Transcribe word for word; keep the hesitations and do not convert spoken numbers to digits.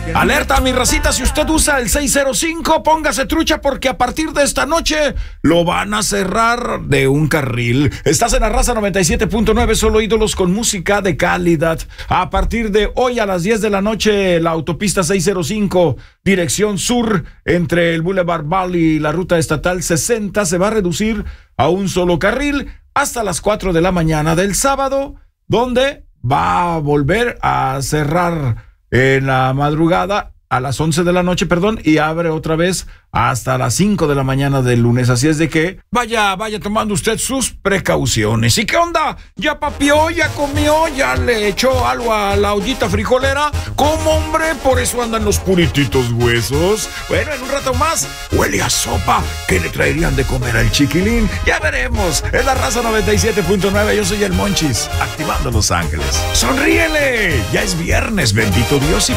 Alerta, mi racita, si usted usa el seis cero cinco, póngase trucha porque a partir de esta noche lo van a cerrar de un carril. Estás en la raza noventa y siete punto nueve, solo ídolos con música de calidad. A partir de hoy a las diez de la noche, la autopista seis cero cinco, dirección sur, entre el Boulevard Valley y la ruta estatal sesenta, se va a reducir a un solo carril hasta las cuatro de la mañana del sábado, donde va a volver a cerrar en la madrugada a las once de la noche, perdón, y abre otra vez hasta las cinco de la mañana del lunes. Así es de que vaya, vaya tomando usted sus precauciones. ¿Y qué onda? ¿Ya papió? ¿Ya comió? ¿Ya le echó algo a la ollita frijolera? ¿Cómo, hombre? Por eso andan los purititos huesos. Bueno, en un rato más huele a sopa. ¿Qué le traerían de comer al chiquilín? Ya veremos. Es la raza noventa y siete punto nueve. Yo soy el Monchis, activando Los Ángeles. ¡Sonríele! Ya es viernes, bendito Dios, y